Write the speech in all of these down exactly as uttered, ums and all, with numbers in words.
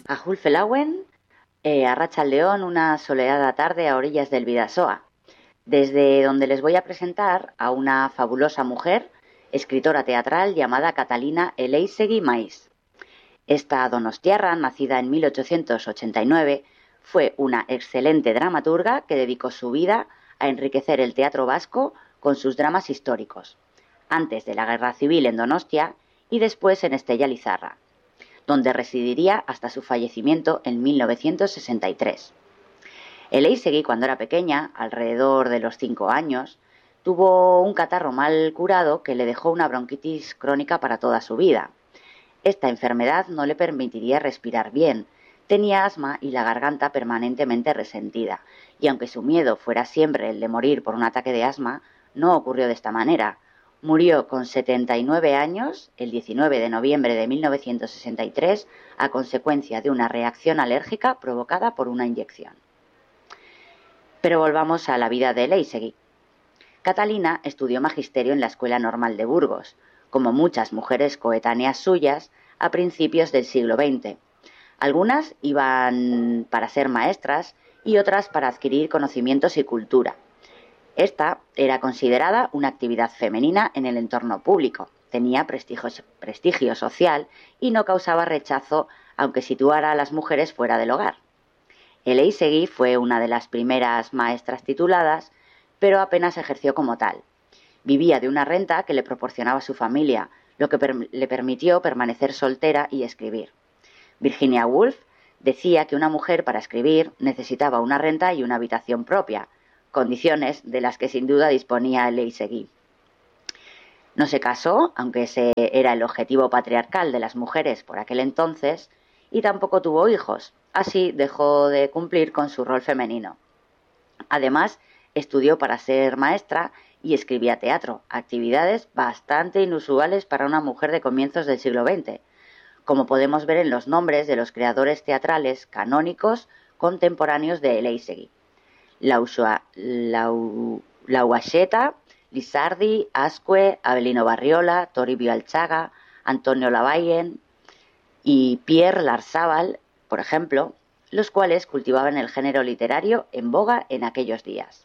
Ajulfelauen, eh, Arratsaldeon, una soleada tarde a orillas del Bidasoa, desde donde les voy a presentar a una fabulosa mujer, escritora teatral llamada Catalina Elizegi Mais. Esta donostiarra, nacida en mil ochocientos ochenta y nueve, fue una excelente dramaturga que dedicó su vida a enriquecer el teatro vasco con sus dramas históricos, antes de la Guerra Civil en Donostia y después en Estella Lizarra, donde residiría hasta su fallecimiento en mil novecientos sesenta y tres. Elizegi, cuando era pequeña, alrededor de los cinco años, tuvo un catarro mal curado que le dejó una bronquitis crónica para toda su vida. Esta enfermedad no le permitiría respirar bien, tenía asma y la garganta permanentemente resentida, y aunque su miedo fuera siempre el de morir por un ataque de asma, no ocurrió de esta manera. Murió con setenta y nueve años, el diecinueve de noviembre de mil novecientos sesenta y tres, a consecuencia de una reacción alérgica provocada por una inyección. Pero volvamos a la vida de Elizegi. Catalina estudió magisterio en la Escuela Normal de Burgos, como muchas mujeres coetáneas suyas, a principios del siglo veinte. Algunas iban para ser maestras y otras para adquirir conocimientos y cultura. Esta era considerada una actividad femenina en el entorno público, tenía prestigio, prestigio social y no causaba rechazo, aunque situara a las mujeres fuera del hogar. Elizegi fue una de las primeras maestras tituladas, pero apenas ejerció como tal. Vivía de una renta que le proporcionaba su familia, lo que per- le permitió permanecer soltera y escribir. Virginia Woolf decía que una mujer para escribir necesitaba una renta y una habitación propia, condiciones de las que sin duda disponía Elizegi. No se casó, aunque ese era el objetivo patriarcal de las mujeres por aquel entonces, y tampoco tuvo hijos, así dejó de cumplir con su rol femenino. Además, estudió para ser maestra y escribía teatro, actividades bastante inusuales para una mujer de comienzos del siglo veinte, como podemos ver en los nombres de los creadores teatrales canónicos contemporáneos de Elizegi: Lauaxeta, Lizardi, Ascue, Avelino Barriola, Toribio Alchaga, Antonio Lavalle y Pierre Larzábal, por ejemplo, los cuales cultivaban el género literario en boga en aquellos días.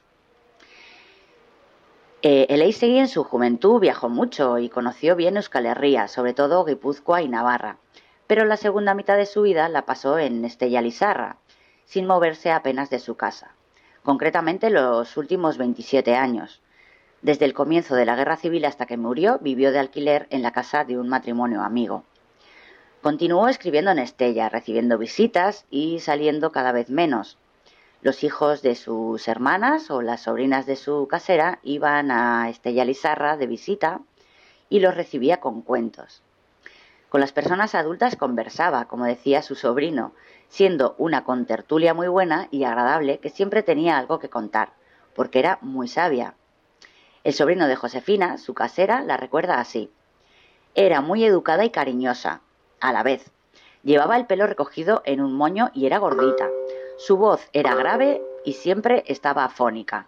Eh, Elizegi en su juventud viajó mucho y conoció bien Euskal Herria, sobre todo Guipúzcoa y Navarra, pero la segunda mitad de su vida la pasó en Estella Lizarra, sin moverse apenas de su casa, concretamente los últimos veintisiete años. Desde el comienzo de la Guerra Civil hasta que murió, vivió de alquiler en la casa de un matrimonio amigo. Continuó escribiendo en Estella, recibiendo visitas y saliendo cada vez menos. Los hijos de sus hermanas o las sobrinas de su casera iban a Estella Lizarra de visita y los recibía con cuentos. Con las personas adultas conversaba, como decía su sobrino, siendo una contertulia muy buena y agradable que siempre tenía algo que contar, porque era muy sabia. El sobrino de Josefina, su casera, la recuerda así: era muy educada y cariñosa, a la vez. Llevaba el pelo recogido en un moño y era gordita. Su voz era grave y siempre estaba afónica.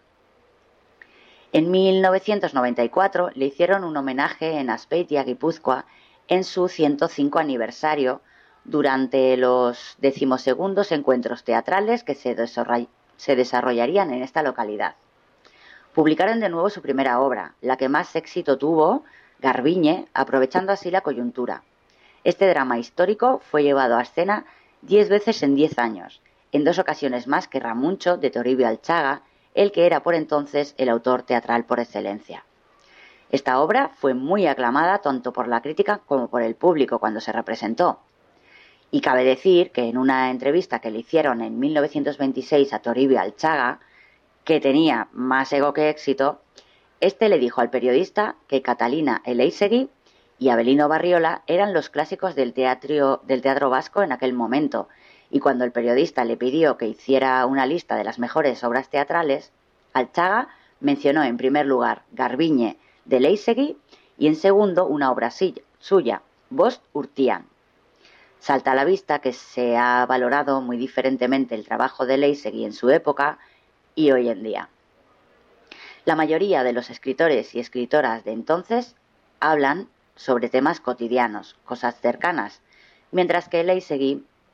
En mil novecientos noventa y cuatro le hicieron un homenaje en Azpeitia, Guipúzcoa, en su ciento cinco aniversario, durante los decimosegundos encuentros teatrales que se, se desarrollarían en esta localidad. Publicaron de nuevo su primera obra, la que más éxito tuvo, Garbiñe, aprovechando así la coyuntura. Este drama histórico fue llevado a escena diez veces en diez años, en dos ocasiones más que Ramuncho, de Toribio Alchaga, el que era por entonces el autor teatral por excelencia. Esta obra fue muy aclamada tanto por la crítica como por el público cuando se representó. Y cabe decir que en una entrevista que le hicieron en mil novecientos veintiséis a Toribio Alchaga, que tenía más ego que éxito, este le dijo al periodista que Catalina Elizegi y Avelino Barriola eran los clásicos del teatro, del teatro vasco en aquel momento, y cuando el periodista le pidió que hiciera una lista de las mejores obras teatrales, Alchaga mencionó en primer lugar Garbiñe de Elizegi y en segundo una obra suya, Bost Urtean. Salta a la vista que se ha valorado muy diferentemente el trabajo de Elizegi en su época y hoy en día. La mayoría de los escritores y escritoras de entonces hablan sobre temas cotidianos, cosas cercanas, mientras que Elizegi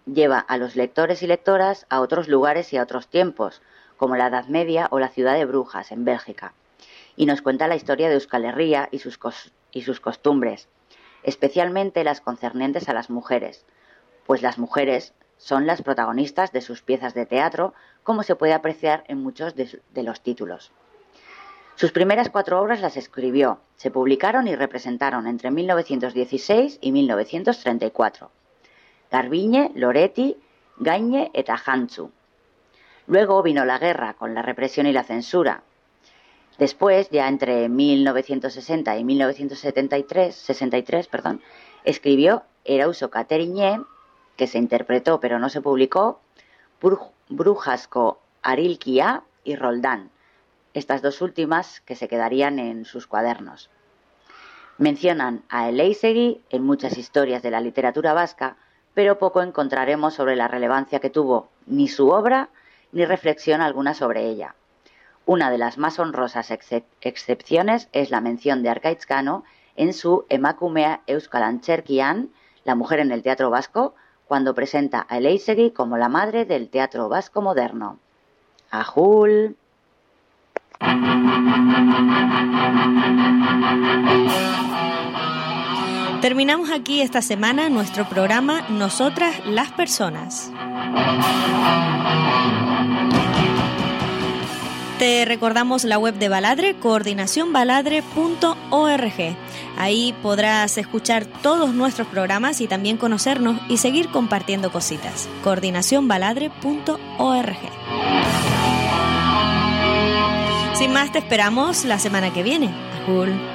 lleva a los lectores y lectoras a otros lugares y a otros tiempos, como la Edad Media o la ciudad de Brujas, en Bélgica, y nos cuenta la historia de Euskal Herria y sus, cos- y sus costumbres, especialmente las concernientes a las mujeres, pues las mujeres son las protagonistas de sus piezas de teatro, como se puede apreciar en muchos de, de los títulos. Sus primeras cuatro obras las escribió, se publicaron y representaron entre mil novecientos dieciséis y mil novecientos treinta y cuatro. Garbiñe, Loretti, Gañe eta Jantzu. Luego vino la guerra con la represión y la censura. Después, ya entre mil novecientos sesenta y mil novecientos setenta y tres, sesenta y tres, perdón, escribió Erauso Kateriñe, que se interpretó pero no se publicó, Brujasko Arilkia y Roldán, estas dos últimas que se quedarían en sus cuadernos. Mencionan a Elizegi en muchas historias de la literatura vasca, pero poco encontraremos sobre la relevancia que tuvo ni su obra ni reflexión alguna sobre ella. Una de las más honrosas excep- excepciones es la mención de Arkaitz Cano en su Emakumea Euskal Antzerkian, la mujer en el teatro vasco, cuando presenta a Elizegi como la madre del teatro vasco moderno. ¡Ajul! Terminamos aquí esta semana nuestro programa Nosotras las Personas. Te recordamos la web de Baladre, coordinación baladre punto org. Ahí podrás escuchar todos nuestros programas y también conocernos y seguir compartiendo cositas. coordinación baladre punto org. Sin más, te esperamos la semana que viene. Ajul.